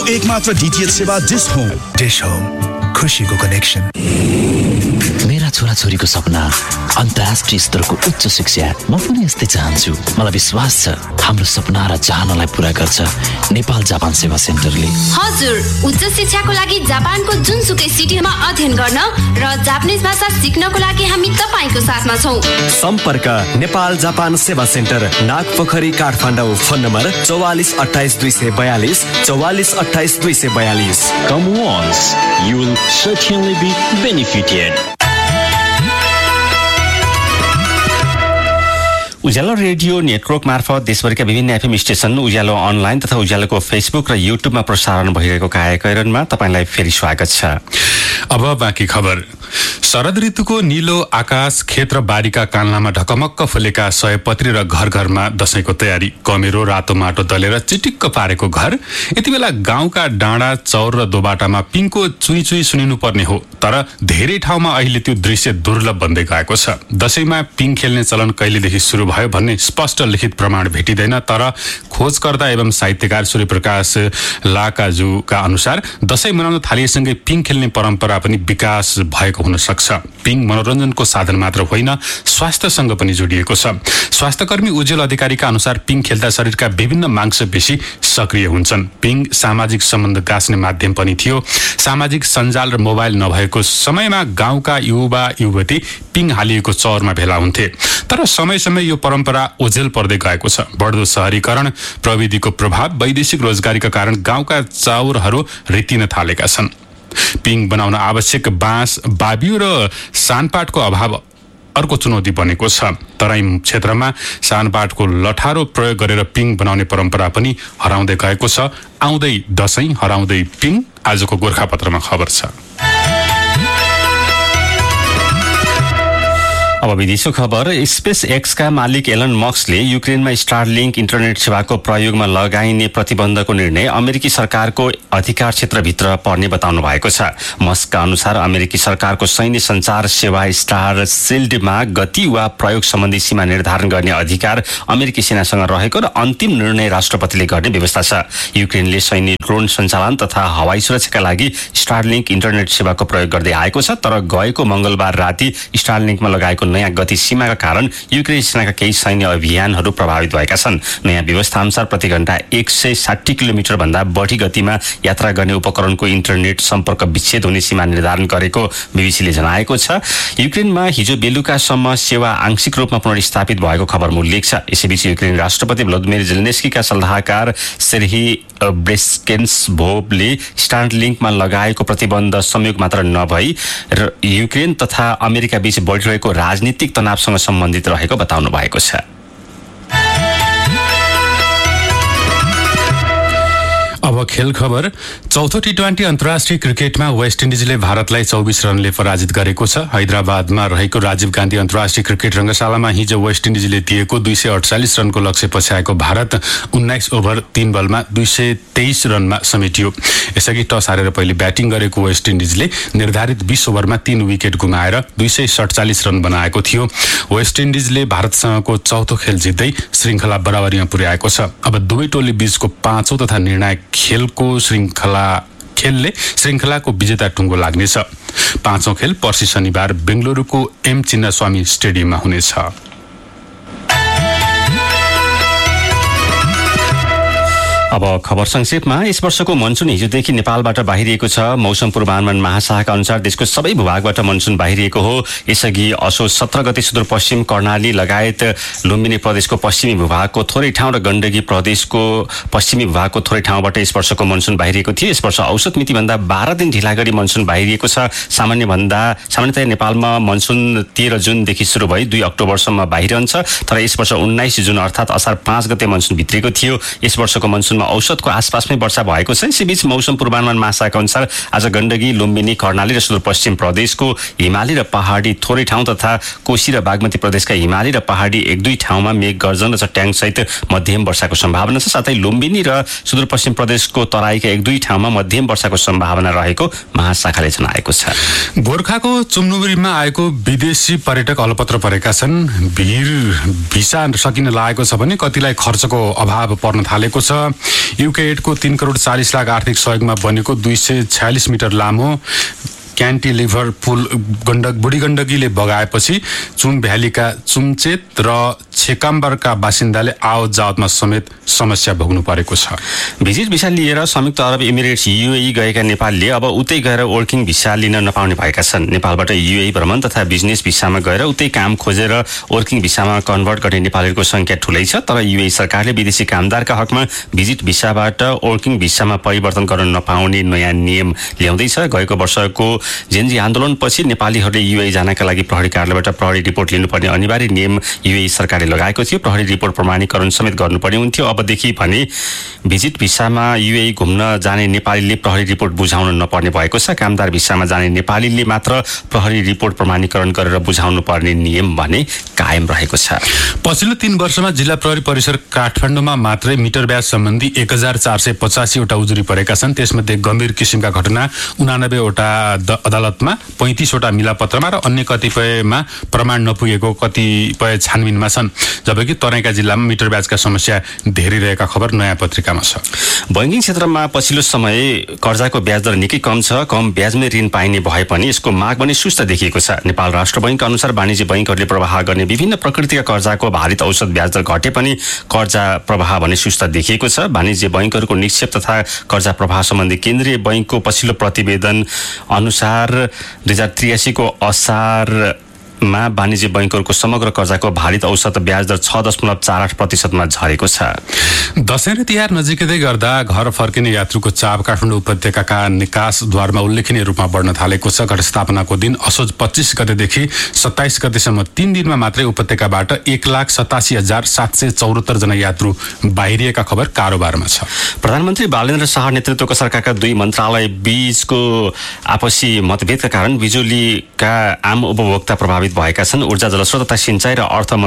देशको एकमात्र डीटीएच सेवा डिश होम। डिश होम, खुशीको कनेक्सन। मेरा छोराछोरीको सपना अन्तर्राष्ट्रिय स्तरको उच्च शिक्षा। म पनि यस्तै चाहन्छु। मलाई विश्वास छ हाम्रो सपना र चाहनालाई पूरा गर्छ नेपाल जापान सेवा सेन्टरले। हजुर, उच्च शिक्षाको लागि जापानको जुनसुकै सिटीमा अध्ययन गर्न र जापानिज भाषा सिक्नको लागि हामी तपाईको साथमा छौं। सम्पर्क नेपाल जापान सेवा centre, Nagpokhari, Kathmandu. Phone number 44 28 242 44 28 242। Come once, you will certainly be benefited. Ujyaalo radio network मार्फत देशभरिका विभिन्न एफएम स्टेशन, उज्यालो अनलाइन तथा उज्यालोको फेसबुक र युट्युबमा प्रसारण भइरहेको कायकरणमा तपाईलाई फेरि स्वागत छ। अब बाँकी खबर। शरद ऋतुको नीलो आकाश, खेत र बारीका कान्लामा ढकमक्क फुलेका सयपत्री र घर घरमा दशैंको तयारी। कमेरो रातो माटो दलेर चिटिक्क पारेको घर। यति बेला गाउँका डाँडा, चौर र दोबाटामा पिङको चुई चुई सुनिनु पर्ने हो, तर धेरै ठाउँमा अहिले त्यो दृश्य दुर्लभ बन्दै गएको छ। दशैंमा पिङ खेल्ने चलन कहिलेदेखि सुरु भयो भन्ने स्पष्ट लिखित प्रमाण भेटिँदैन, तर खोजकर्ता एवं साहित्यकार सूर्यप्रकाश लाकाजुका अनुसार दशैं मनाउन थालिएसँगै पिङ खेल्ने परम्परा पनि विकास भएको हुन सक्छ। पिङ मनोरञ्जनको साधन मात्र होइन, स्वास्थ्यसँग पनि जोडिएको छ। स्वास्थ्यकर्मी उज्जवल अधिकारीका अनुसार पिङ खेल्दा शरीरका विभिन्न मांसपेशी सक्रिय हुन्छन्। पिङ सामाजिक सम्बन्ध गाँस्ने माध्यम पनि थियो। सामाजिक सञ्जाल र मोबाइल नभएको समयमा गाउँका युवा युवती पिङ हालिएको चौरमा भेला हुन्थे, तर समय समय यो परम्परा ओझेल पर्दै गएको छ। बढ्दो शहरीकरण, प्रविधिको प्रभाव, वैदेशिक रोजगारीका कारण गाउँका चौरहरू रितिन थालेका छन्। पिङ बनाउन आवश्यक बाँस, बाबियो र सानपाटको अभाव अर्को चुनौती बनेको छ। तराई क्षेत्रमा सानपाटको लठारो प्रयोग गरेर पिङ बनाउने परम्परा पनि हराउँदै गएको छ। आउँदै दशैं, हराउँदै पिङ, आजको गोर्खापत्रमा खबर छ। अब विदेशको खबर। स्पेस एक्सका मालिक एलन मस्कले युक्रेनमा स्टारलिङ्क इन्टरनेट सेवाको प्रयोगमा लगाइने प्रतिबन्धको निर्णय अमेरिकी सरकारको अधिकार क्षेत्रभित्र पर्ने बताउनु भएको छ। मस्कका अनुसार अमेरिकी सरकारको सैन्य सञ्चार सेवा स्टार सिल्डमा गति वा प्रयोग सम्बन्धी सीमा निर्धारण गर्ने अधिकार अमेरिकी सेनासँग रहेको र अन्तिम निर्णय राष्ट्रपतिले गर्ने व्यवस्था छ। युक्रेनले सैन्य ड्रोन सञ्चालन तथा हवाई सुरक्षाका लागि स्टारलिङ्क इन्टरनेट सेवाको प्रयोग गर्दै आएको छ, तर गएको मंगलबार राति स्टारलिङ्कमा लगाएको नयाँ गति सीमाका कारण युक्रेन सेनाका केही सैन्य अभियानहरू प्रभावित भएका छन्। नयाँ व्यवस्था अनुसार प्रति घण्टा 160 किलोमिटर भन्दा बढी गतिमा यात्रा गर्ने उपकरणको इन्टरनेट सम्पर्क विच्छेद हुने सीमा निर्धारण गरेको बीबीसीले जनाएको छ। युक्रेनमा हिजो बेलुकासम्म सेवा आंशिक रूपमा पुनर्स्थापित भएको खबरमा उल्लेख छ। यसैबीच युक्रेन राष्ट्रपति भ्लादिमिर जेलेन्स्कीका सल्लाहकार सेर्ही ब्रेस्केन्सभोभले स्टारलिङ्कमा लगाएको प्रतिबन्ध संयोग मात्र नभई र युक्रेन तथा अमेरिका बीच बढिरहेको राजनीतिक तनावसँग सम्बन्धित रहेको बताउनु भएको छ। अब खेल खबर। चौथो टी20 अन्तर्राष्ट्रिय क्रिकेटमा वेस्ट इन्डिजले भारतलाई 24 रनले पराजित गरेको छ। हैदराबादमा रहेको राजीव गान्धी अन्तर्राष्ट्रिय क्रिकेट रङ्गशालामा हिजो वेस्ट इन्डिजले दिएको 248 रनको लक्ष्य पछ्याएको भारत 19 ओभर 3 बलमा 223 रनमा समेटियो। यसअघि टस हारेर पहिले ब्याटिङ गरेको वेस्ट इन्डिजले निर्धारित 20 ओभरमा 3 विकेट गुमाएर 247 रन बनाएको थियो। वेस्ट इन्डिजले भारतसँगको चौथो खेल जित्दै श्रृङ्खला बराबरीमा पुर्याएको छ। अब दुवै टोली बीचको पाँचौं तथा निर्णायक खेलको खेलले श्रृङ्खलाको विजेता टुङ्गो लाग्नेछ। पाँचौं खेल पर्सि शनिबार बेंगलुरुको एम चिन्नास्वामी स्टेडियममा हुनेछ। अब खबर संक्षेपमा। यस वर्षको मनसुन हिजोदेखि नेपालबाट बाहिरिएको छ। मौसम पूर्वानुमान महाशाखाका अनुसार देशको सबै भूभागबाट मनसुन बाहिरिएको हो। यसअघि असोज 17 गते सुदूरपश्चिम कर्णाली लगायत लुम्बिनी प्रदेशको पश्चिमी भूभागको थोरै ठाउँ र गण्डकी प्रदेशको पश्चिमी भूभागको थोरै ठाउँबाट यस वर्षको मनसुन बाहिरिएको थियो। यस वर्ष औसत मितिभन्दा 12 दिन ढिला गरी मनसुन बाहिरिएको छ। सामान्यतया नेपालमा मनसुन 13 जुनदेखि सुरु भई 2 अक्टोबरसम्म बाहिरन्छ, तर यस वर्ष 19 जुन अर्थात् असार 5 गते मनसुन भित्रिएको थियो। यस वर्षको मनसुनमा औसतको आसपासमै वर्षा भएको छ। यसैबीच मौसम पूर्वानुमान महाशाखाका अनुसार आज गण्डकी, लुम्बिनी, कर्णाली र सुदूरपश्चिम प्रदेशको हिमाली र पहाडी थोरै ठाउँ तथा कोशी र बागमती प्रदेशका हिमाली र पहाडी 1-2 ठाउँमा मेघ गर्जन र चट्याङसहित मध्यम वर्षाको सम्भावना छ। साथै लुम्बिनी र सुदूरपश्चिम प्रदेशको तराईका 1-2 ठाउँमा मध्यम वर्षाको सम्भावना रहेको महाशाखाले जनाएको छ। गोर्खाको चुम्नुबुरीमा आएको विदेशी पर्यटक अलपत्र परेका छन्। भिसा सकिन लागेको छ भने कतिलाई खर्चको अभाव पर्न थालेको छ। UK एडको 3 करोड 40 लाख आर्थिक सहयोगमा बनेको 246 मिटर लामो क्यान्टिलिभर पुल बुढी गण्डकीले बगाएपछि चुम भ्यालीका चुम्चेत र छेकाम्बरका बासिन्दाले आवत जावतमा समेत समस्या भोग्नु परेको छ। भिजिट भिसा लिएर संयुक्त अरब इमिरेट्स UAE गएका नेपालले अब उतै गएर वर्किङ भिसा लिन नपाउने भएका छन्। नेपालबाट UAE भ्रमण तथा बिजनेस भिसामा गएर उतै काम खोजेर वर्किङ भिसामा कन्भर्ट गर्ने नेपालीहरूको संख्या ठुलै छ। तर UAE सरकारले विदेशी कामदारका हकमा भिजिट भिसाबाट वर्किङ भिसामा परिवर्तन गर्न नपाउने नयाँ नियम ल्याउँदैछ। गएको वर्षको जेनजी आन्दोलनपछि नेपालीहरूले UAE जानका लागि प्रहरी कार्यालयबाट प्रहरी रिपोर्ट लिनुपर्ने अनिवार्य नियम UAE सरकारले लगाएको थियो। प्रहरी रिपोर्ट प्रमाणीकरण समेत गर्नुपर्ने हुन्थ्यो। अबदेखि भने भिजिट भिसामा UAE घुम्न जाने नेपालीले प्रहरी रिपोर्ट बुझाउन नपर्ने भएको छ। कामदार भिसामा जाने नेपालीले मात्र प्रहरी रिपोर्ट प्रमाणीकरण गरेर बुझाउनु पर्ने नियम भने कायम रहेको छ। पछिल्लो 3 वर्षमा जिल्ला प्रहरी परिसर काठमाडौँमा मात्रै मिटर ब्याज सम्बन्धी 1485 वटा उजुरी परेका छन्। त्यसमध्ये गम्भीर किसिमका घटना 89 वटा अदालतमा, 35 वटा मिलापत्रमा र अन्य कतिपयमा प्रमाण नपुगेको कतिपय छानबिनमा छन्। जबकि तराईका जिल्लामा मिटर ब्याजका समस्या धेरै रहेका खबर नयाँ पत्रिकामा छ। बैंकिङ क्षेत्रमा पछिल्लो समय कर्जाको ब्याज दर निकै कम छ। कम ब्याजमै ऋण पाइने भए पनि यसको माग पनि सुस्त देखिएको छ। नेपाल राष्ट्र बैंक अनुसार वाणिज्य बैंकहरूले प्रवाह गर्ने विभिन्न प्रकृतिका कर्जाको भारित औसत ब्याज दर घटे पनि कर्जा प्रवाह भने सुस्त देखिएको छ। वाणिज्य बैंकहरूको निक्षेप तथा कर्जा प्रवाह सम्बन्धी केन्द्रीय बैंकको पछिल्लो प्रतिवेदन अनुसार 2083 को असारमा वाणिज्य बैंकहरूको समग्र कर्जाको भारित औसत ब्याज दर 6.48% झरेको छ। दशैं र तिहार नजिकै गर्दा घर फर्किने यात्रुको चाप काठमाडौँ उपत्यकाका निकासद्वारमा उल्लेखनीय रूपमा बढ्न थालेको छ। घटस्थापनाको दिन असोज 25 गतेदेखि 27 गतेसम्म 3 दिनमा मात्रै उपत्यकाबाट 1,87,774 जना यात्रु बाहिरिएका खबर कारोबारमा छ। प्रधानमन्त्री बालेन्द्र शाह नेतृत्वको सरकारका 2 मन्त्रालय बीचको आपसी मतभेदका कारण बिजुलीका आम उपभोक्ता प्रभावित भएका छन्। ऊर्जा, जलस्रोत तथा सिंचाई र अर्थ